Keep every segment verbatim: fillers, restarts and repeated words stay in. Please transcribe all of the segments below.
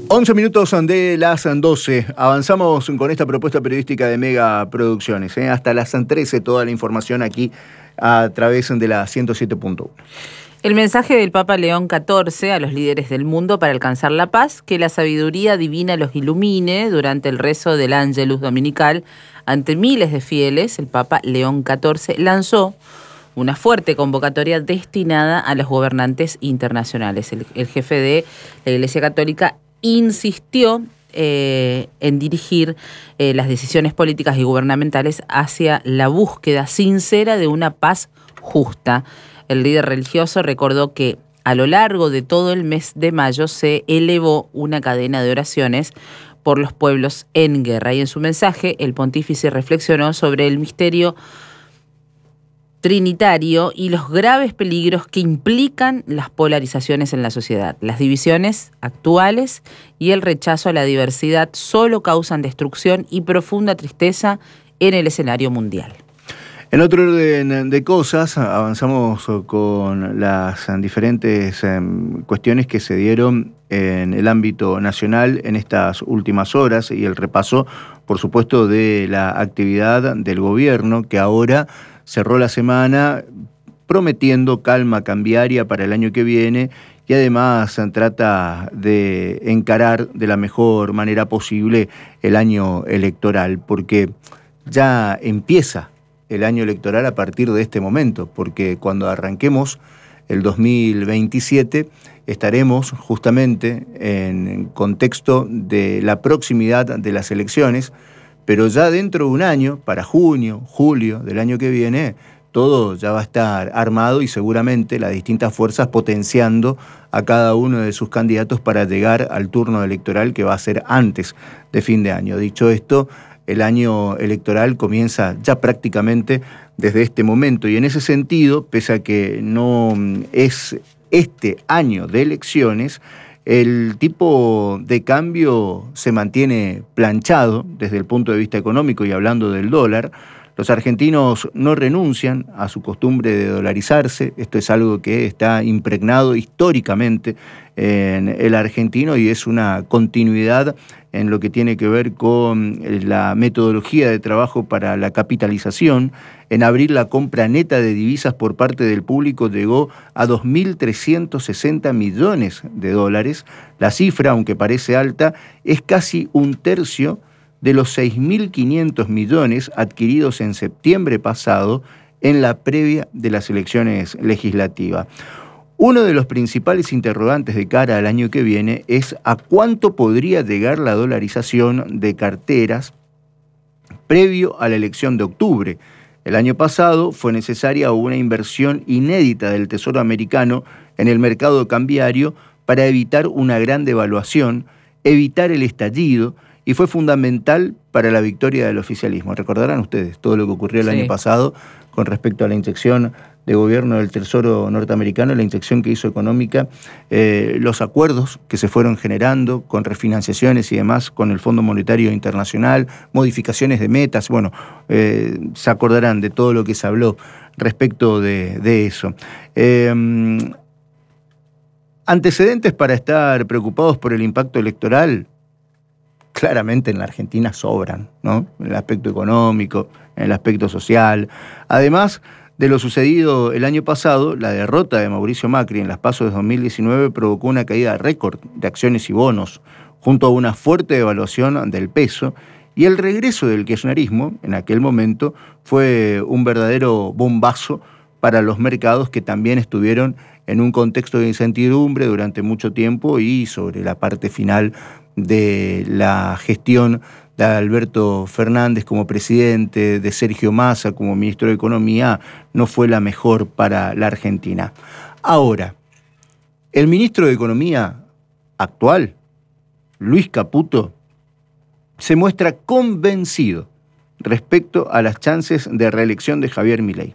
once minutos de las doce. Avanzamos con esta propuesta periodística de Mega Producciones. ¿eh? Hasta las trece toda la información aquí a través de la ciento siete punto uno. El mensaje del Papa León catorce a los líderes del mundo para alcanzar la paz, que la sabiduría divina los ilumine durante el rezo del Ángelus dominical ante miles de fieles. El Papa León catorce lanzó una fuerte convocatoria destinada a los gobernantes internacionales. El, el jefe de la Iglesia Católica insistió eh, en dirigir eh, las decisiones políticas y gubernamentales hacia la búsqueda sincera de una paz justa. El líder religioso recordó que a lo largo de todo el mes de mayo se elevó una cadena de oraciones por los pueblos en guerra. Y en su mensaje, el pontífice reflexionó sobre el misterio trinitario y los graves peligros que implican las polarizaciones en la sociedad. Las divisiones actuales y el rechazo a la diversidad solo causan destrucción y profunda tristeza en el escenario mundial. En otro orden de cosas, avanzamos con las diferentes eh, cuestiones que se dieron en el ámbito nacional en estas últimas horas y el repaso, por supuesto, de la actividad del gobierno que ahora cerró la semana prometiendo calma cambiaria para el año que viene y además trata de encarar de la mejor manera posible el año electoral, porque ya empieza el año electoral a partir de este momento, porque cuando arranquemos el dos mil veintisiete estaremos justamente en contexto de la proximidad de las elecciones, pero ya dentro de un año, para junio, julio del año que viene, todo ya va a estar armado y seguramente las distintas fuerzas potenciando a cada uno de sus candidatos para llegar al turno electoral que va a ser antes de fin de año. Dicho esto, el año electoral comienza ya prácticamente desde este momento y en ese sentido, pese a que no es este año de elecciones, el tipo de cambio se mantiene planchado desde el punto de vista económico y hablando del dólar. Los argentinos no renuncian a su costumbre de dolarizarse. Esto es algo que está impregnado históricamente en el argentino y es una continuidad en lo que tiene que ver con la metodología de trabajo para la capitalización. En abril la compra neta de divisas por parte del público llegó a dos mil trescientos sesenta millones de dólares. La cifra, aunque parece alta, es casi un tercio de los seis mil quinientos millones adquiridos en septiembre pasado en la previa de las elecciones legislativas. Uno de los principales interrogantes de cara al año que viene es a cuánto podría llegar la dolarización de carteras previo a la elección de octubre. El año pasado fue necesaria una inversión inédita del Tesoro americano en el mercado cambiario para evitar una gran devaluación, evitar el estallido, y fue fundamental para la victoria del oficialismo. Recordarán ustedes todo lo que ocurrió el sí. año pasado con respecto a la inyección de gobierno del Tesoro norteamericano, la inyección que hizo económica, eh, los acuerdos que se fueron generando con refinanciaciones y demás con el Fondo Monetario Internacional, modificaciones de metas, bueno, eh, se acordarán de todo lo que se habló respecto de, de eso. Eh, antecedentes para estar preocupados por el impacto electoral, claramente en la Argentina sobran, ¿no? En el aspecto económico, en el aspecto social. Además de lo sucedido el año pasado, la derrota de Mauricio Macri en las PASO de dos mil diecinueve provocó una caída récord de acciones y bonos, junto a una fuerte devaluación del peso, y el regreso del kirchnerismo, en aquel momento, fue un verdadero bombazo para los mercados que también estuvieron en un contexto de incertidumbre durante mucho tiempo y sobre la parte final de la gestión de Alberto Fernández como presidente, de Sergio Massa como ministro de Economía, no fue la mejor para la Argentina. Ahora, el ministro de Economía actual, Luis Caputo, se muestra convencido respecto a las chances de reelección de Javier Milei.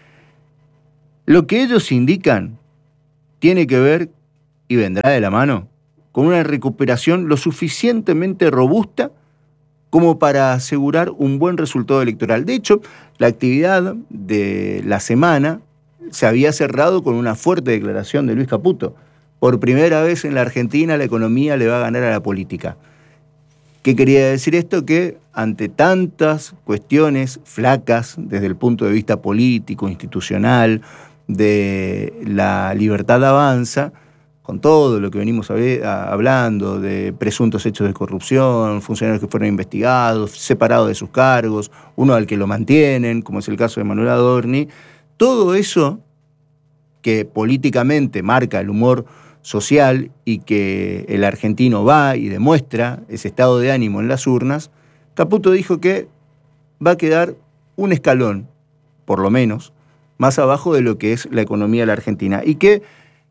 Lo que ellos indican tiene que ver, y vendrá de la mano, con una recuperación lo suficientemente robusta como para asegurar un buen resultado electoral. De hecho, la actividad de la semana se había cerrado con una fuerte declaración de Luis Caputo, por primera vez en la Argentina la economía le va a ganar a la política. ¿Qué quería decir esto? Que ante tantas cuestiones flacas desde el punto de vista político, institucional, de la libertad avanza, con todo lo que venimos hablando de presuntos hechos de corrupción, funcionarios que fueron investigados, separados de sus cargos, uno al que lo mantienen, como es el caso de Manuel Adorni, todo eso que políticamente marca el humor social y que el argentino va y demuestra ese estado de ánimo en las urnas, Caputo dijo que va a quedar un escalón, por lo menos, más abajo de lo que es la economía de la Argentina y que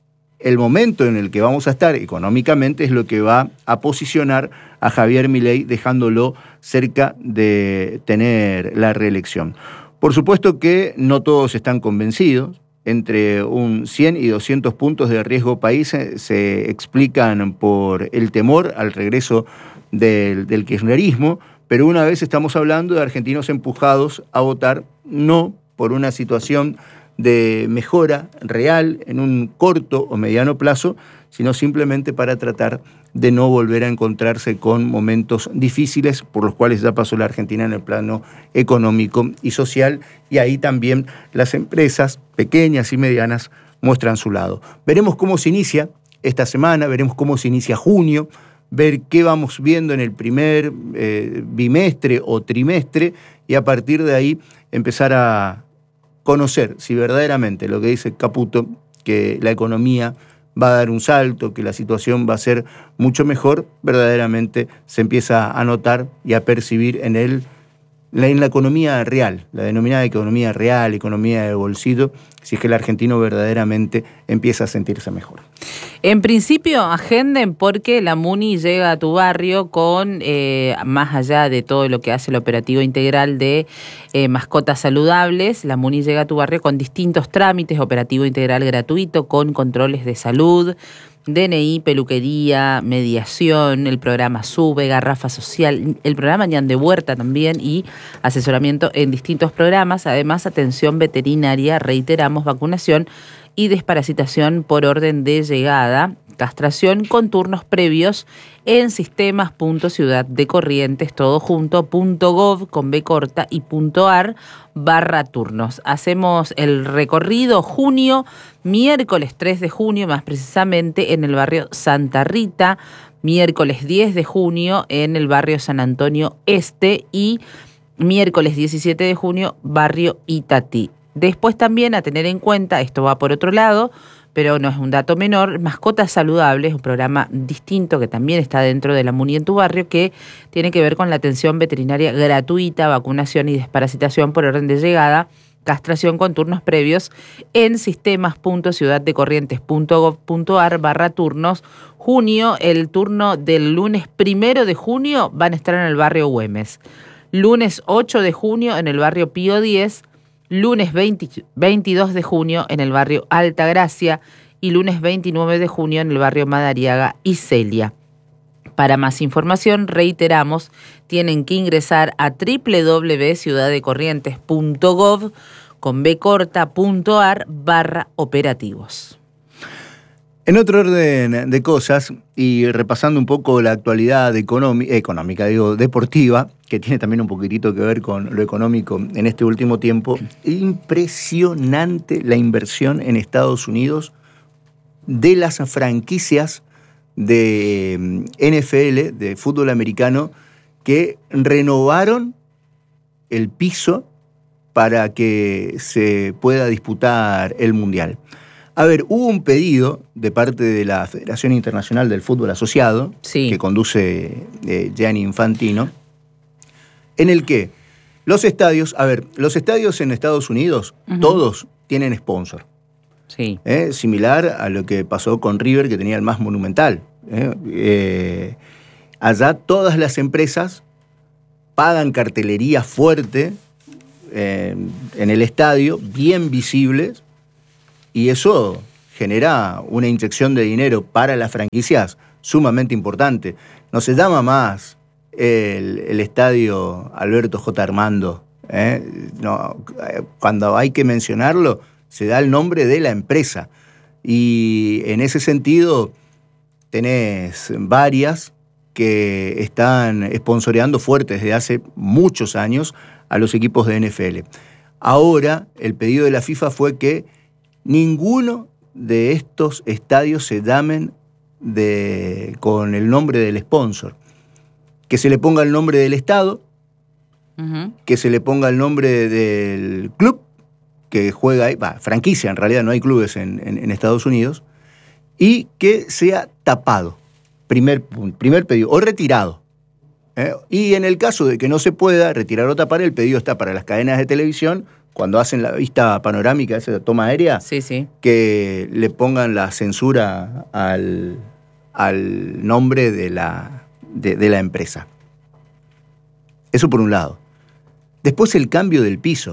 el momento en el que vamos a estar económicamente es lo que va a posicionar a Javier Milei, dejándolo cerca de tener la reelección. Por supuesto que no todos están convencidos. Entre un cien y doscientos puntos de riesgo país se explican por el temor al regreso del, del kirchnerismo, pero una vez estamos hablando de argentinos empujados a votar no por una situación de mejora real en un corto o mediano plazo, sino simplemente para tratar de no volver a encontrarse con momentos difíciles por los cuales ya pasó la Argentina en el plano económico y social, y ahí también las empresas pequeñas y medianas muestran su lado. Veremos cómo se inicia esta semana, veremos cómo se inicia junio, ver qué vamos viendo en el primer eh, bimestre o trimestre, y a partir de ahí empezar a conocer si verdaderamente lo que dice Caputo, que la economía va a dar un salto, que la situación va a ser mucho mejor, verdaderamente se empieza a notar y a percibir en él, en la economía real, la denominada economía real, economía de bolsillo, si es que el argentino verdaderamente empieza a sentirse mejor. En principio, agenden porque la MUNI llega a tu barrio con, eh, más allá de todo lo que hace el operativo integral de eh, mascotas saludables, la MUNI llega a tu barrio con distintos trámites, operativo integral gratuito, con controles de salud, D N I, peluquería, mediación, el programa SUBE, Garrafa Social, el programa Ñan de Huerta también y asesoramiento en distintos programas, además atención veterinaria, reiteramos, vacunación y desparasitación por orden de llegada, castración con turnos previos en sistemas.ciudad de Corrientes, todo junto, punto gov con B corta y punto ar barra turnos. Hacemos el recorrido junio, miércoles tres de junio, más precisamente en el barrio Santa Rita, miércoles diez de junio en el barrio San Antonio Este y miércoles diecisiete de junio, barrio Itatí. Después también a tener en cuenta, esto va por otro lado, pero no es un dato menor, Mascotas Saludables, un programa distinto que también está dentro de la MUNI en tu barrio, que tiene que ver con la atención veterinaria gratuita, vacunación y desparasitación por orden de llegada, castración con turnos previos en sistemas.ciudaddecorrientes.gov.ar barra turnos. Junio, el turno del lunes primero de junio van a estar en el barrio Güemes. Lunes ocho de junio en el barrio Pío diez, lunes veinte, veintidós de junio en el barrio Altagracia y lunes veintinueve de junio en el barrio Madariaga y Celia. Para más información, reiteramos, tienen que ingresar a doble u doble u doble u punto ciudaddecorrientes punto gov con B corta punto ar barra operativos. En otro orden de cosas, y repasando un poco la actualidad económica, económica, digo, deportiva, que tiene también un poquitito que ver con lo económico en este último tiempo, impresionante la inversión en Estados Unidos de las franquicias de N F L, de fútbol americano, que renovaron el piso para que se pueda disputar el Mundial. A ver, hubo un pedido de parte de la Federación Internacional del Fútbol Asociado, sí, que conduce eh, Gianni Infantino, en el que los estadios, a ver, los estadios en Estados Unidos, uh-huh, todos tienen sponsor. Sí. Eh, similar a lo que pasó con River, que tenía el más monumental. Eh, eh, allá todas las empresas pagan cartelería fuerte eh, en el estadio, bien visibles, y eso genera una inyección de dinero para las franquicias sumamente importante. No se llama más el, el estadio Alberto J. Armando. ¿eh? No, cuando hay que mencionarlo, se da el nombre de la empresa. Y en ese sentido tenés varias que están sponsoreando fuerte desde hace muchos años a los equipos de N F L. Ahora, el pedido de la FIFA fue que ninguno de estos estadios se llamen de, con el nombre del sponsor. Que se le ponga el nombre del estado, uh-huh. que se le ponga el nombre del club que juega ahí, bah, franquicia, en realidad no hay clubes en, en, en Estados Unidos, y que sea tapado, primer, primer pedido, o retirado. ¿eh? Y en el caso de que no se pueda retirar o tapar, el pedido está para las cadenas de televisión, cuando hacen la vista panorámica, esa toma aérea, sí, sí. que le pongan la censura al, al nombre de la, de, de la empresa. Eso por un lado. Después el cambio del piso.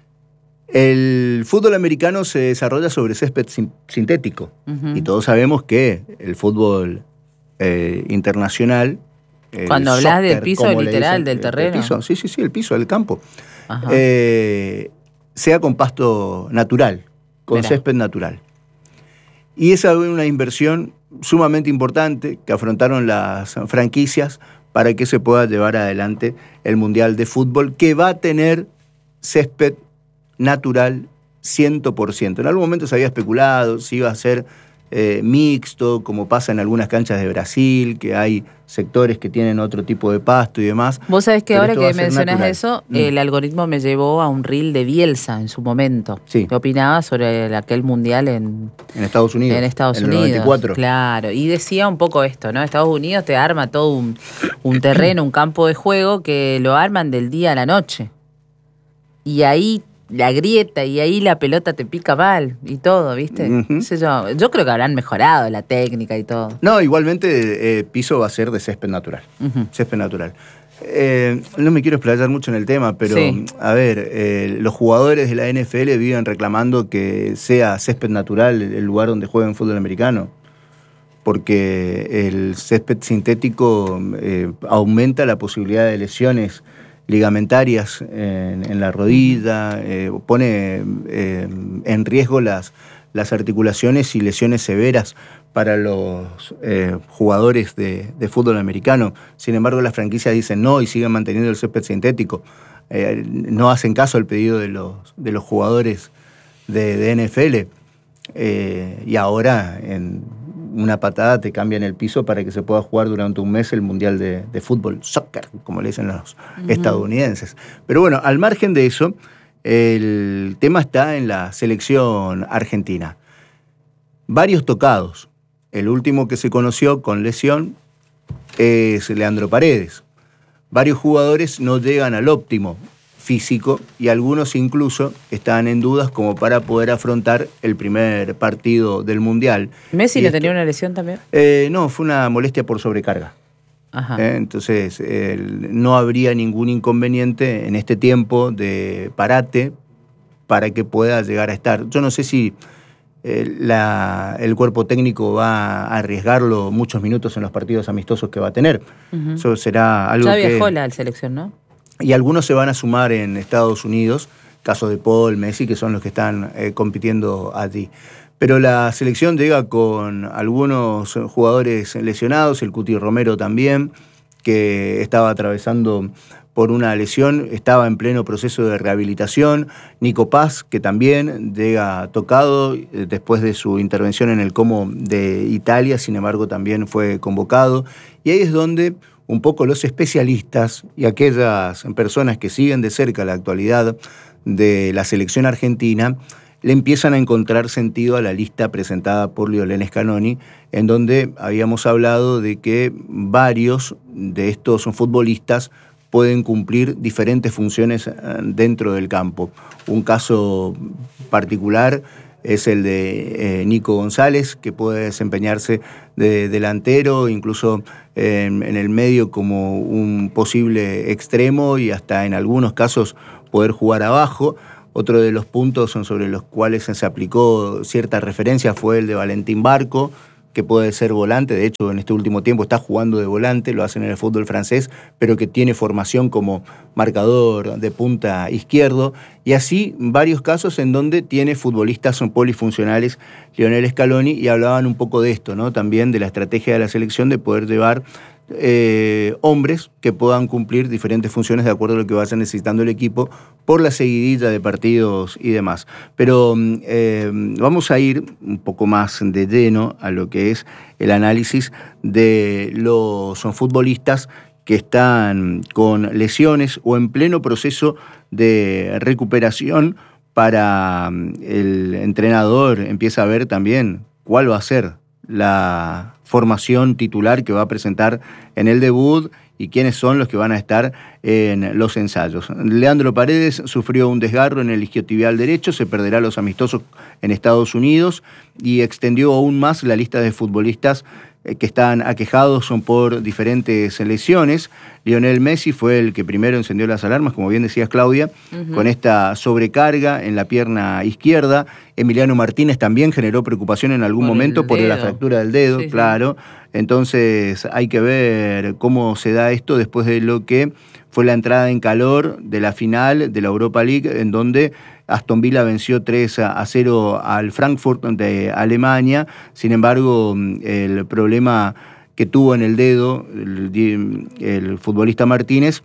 El fútbol americano se desarrolla sobre césped sin, sintético. Uh-huh. Y todos sabemos que el fútbol eh, internacional... Cuando hablas soccer, del piso literal, dicen, del terreno. El piso, sí, sí, sí, el piso del campo. Eh, sea con pasto natural, con Mirá. césped natural. Y esa es una inversión sumamente importante que afrontaron las franquicias para que se pueda llevar adelante el Mundial de Fútbol, que va a tener césped natural cien por ciento. En algún momento se había especulado si iba a ser eh, mixto, como pasa en algunas canchas de Brasil, que hay sectores que tienen otro tipo de pasto y demás. Vos sabés que ahora que mencionás eso, mm. el algoritmo me llevó a un reel de Bielsa en su momento. Sí. ¿Qué opinaba sobre el, aquel mundial en, en Estados Unidos? En Estados en Unidos. el noventa y cuatro. Claro. Y decía un poco esto, ¿no? Estados Unidos te arma todo un, un terreno, un campo de juego que lo arman del día a la noche. Y ahí la grieta y ahí la pelota te pica mal y todo, ¿viste? Uh-huh. No sé yo. Yo creo que habrán mejorado la técnica y todo. No, igualmente eh, piso va a ser de césped natural. Uh-huh. Césped natural. Eh, no me quiero explayar mucho en el tema, pero sí. a ver, eh, los jugadores de la N F L viven reclamando que sea césped natural el lugar donde juegan fútbol americano, porque el césped sintético eh, aumenta la posibilidad de lesiones ligamentarias en, en la rodilla, eh, pone eh, en riesgo las, las articulaciones y lesiones severas para los eh, jugadores de, de fútbol americano. Sin embargo, las franquicias dicen no y siguen manteniendo el césped sintético. Eh, no hacen caso al pedido de los, de los jugadores de, de N F L. Eh, y ahora, en una patada, te cambian el piso para que se pueda jugar durante un mes el Mundial de, de Fútbol, soccer, como le dicen los uh-huh. estadounidenses. Pero bueno, al margen de eso, el tema está en la selección argentina. Varios tocados. El último que se conoció con lesión es Leandro Paredes. Varios jugadores no llegan al óptimo físico y algunos incluso están en dudas como para poder afrontar el primer partido del Mundial. ¿Messi le tenía una lesión también? Eh, no, fue una molestia por sobrecarga. Ajá. Eh, entonces, eh, no habría ningún inconveniente en este tiempo de parate para que pueda llegar a estar. Yo no sé si eh, la, el cuerpo técnico va a arriesgarlo muchos minutos en los partidos amistosos que va a tener. Uh-huh. Eso será algo ya que... viajó la selección, ¿no? Y algunos se van a sumar en Estados Unidos, caso de Paul, Messi, que son los que están eh, compitiendo allí. Pero la selección llega con algunos jugadores lesionados, el Cuti Romero también, que estaba atravesando por una lesión, estaba en pleno proceso de rehabilitación. Nico Paz, que también llega tocado eh, después de su intervención en el Como de Italia, sin embargo también fue convocado. Y ahí es donde un poco los especialistas y aquellas personas que siguen de cerca la actualidad de la selección argentina le empiezan a encontrar sentido a la lista presentada por Lionel Scaloni, en donde habíamos hablado de que varios de estos futbolistas pueden cumplir diferentes funciones dentro del campo. Un caso particular es el de eh, Nico González, que puede desempeñarse de delantero, incluso en, en el medio como un posible extremo y hasta en algunos casos poder jugar abajo. Otro de los puntos sobre los cuales se aplicó cierta referencia fue el de Valentín Barco, que puede ser volante, de hecho en este último tiempo está jugando de volante, lo hacen en el fútbol francés, pero que tiene formación como marcador de punta izquierdo, y así varios casos en donde tiene futbolistas polifuncionales Lionel Scaloni, y hablaban un poco de esto, ¿no? También de la estrategia de la selección de poder llevar Eh, hombres que puedan cumplir diferentes funciones de acuerdo a lo que vaya necesitando el equipo por la seguidilla de partidos y demás. Pero eh, vamos a ir un poco más de lleno a lo que es el análisis de los son futbolistas que están con lesiones o en pleno proceso de recuperación. Para el entrenador empieza a ver también cuál va a ser la formación titular que va a presentar en el debut y quiénes son los que van a estar en los ensayos. Leandro Paredes sufrió un desgarro en el isquiotibial derecho, se perderá los amistosos en Estados Unidos y extendió aún más la lista de futbolistas que están aquejados son por diferentes lesiones. Lionel Messi fue el que primero encendió las alarmas, como bien decías, Claudia, uh-huh. con esta sobrecarga en la pierna izquierda. Emiliano Martínez también generó preocupación en algún por momento por la fractura del dedo, sí, claro. Sí. Entonces hay que ver cómo se da esto después de lo que fue la entrada en calor de la final de la Europa League, en donde Aston Villa venció tres a cero al Frankfurt de Alemania. Sin embargo, el problema que tuvo en el dedo el, el futbolista Martínez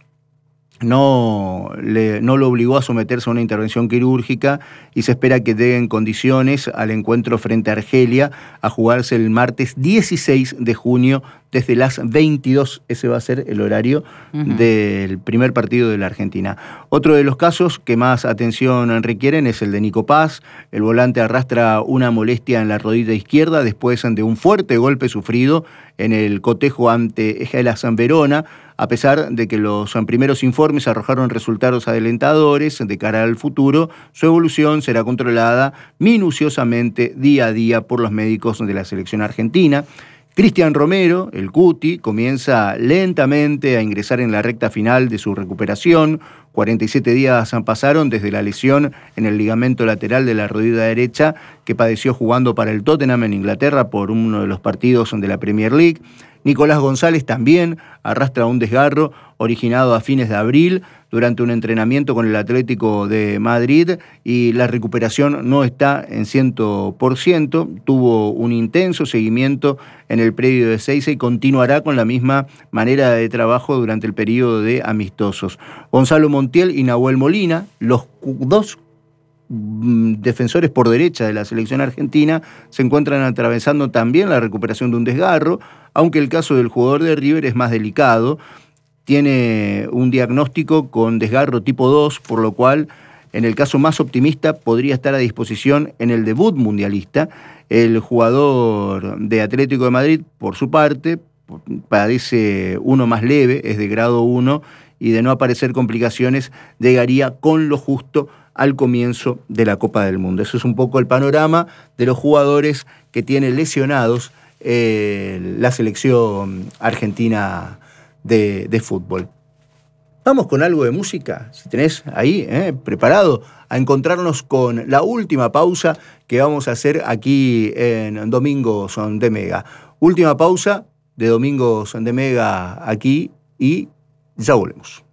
no, le, no lo obligó a someterse a una intervención quirúrgica y se espera que llegue en condiciones al encuentro frente a Argelia a jugarse el martes dieciséis de junio desde las veintidós. Ese va a ser el horario uh-huh. del primer partido de la Argentina. Otro de los casos que más atención requieren es el de Nico Paz. El volante arrastra una molestia en la rodilla izquierda después de un fuerte golpe sufrido en el cotejo ante Hellas Verona. A pesar de que los primeros informes arrojaron resultados alentadores de cara al futuro, su evolución será controlada minuciosamente día a día por los médicos de la selección argentina. Cristian Romero, el Cuti, comienza lentamente a ingresar en la recta final de su recuperación. cuarenta y siete días pasaron desde la lesión en el ligamento lateral de la rodilla derecha que padeció jugando para el Tottenham en Inglaterra por uno de los partidos de la Premier League. Nicolás González también arrastra un desgarro originado a fines de abril durante un entrenamiento con el Atlético de Madrid y la recuperación no está en cien por ciento. Tuvo un intenso seguimiento en el predio de Ezeiza y continuará con la misma manera de trabajo durante el periodo de amistosos. Gonzalo Montiel y Nahuel Molina, los dos defensores por derecha de la selección argentina, se encuentran atravesando también la recuperación de un desgarro, aunque el caso del jugador de River es más delicado. Tiene un diagnóstico con desgarro tipo dos, por lo cual, en el caso más optimista, podría estar a disposición en el debut mundialista. El jugador de Atlético de Madrid, por su parte, padece uno más leve, es de grado uno, y de no aparecer complicaciones, llegaría con lo justo al comienzo de la Copa del Mundo. Eso es un poco el panorama de los jugadores que tiene lesionados eh, la selección argentina de, de fútbol. Vamos con algo de música, si tenés ahí eh, preparado, a encontrarnos con la última pausa que vamos a hacer aquí en Domingos de Mega. Última pausa de Domingos de Mega aquí y ya volvemos.